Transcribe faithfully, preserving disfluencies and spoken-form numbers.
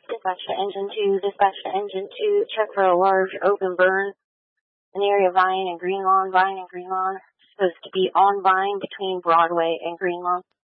Dispatch to engine two, dispatch to engine two, check for a large open burn in the area of Vine and Green Lawn. Vine and Green Lawn supposed to be on Vine between Broadway and Green Lawn.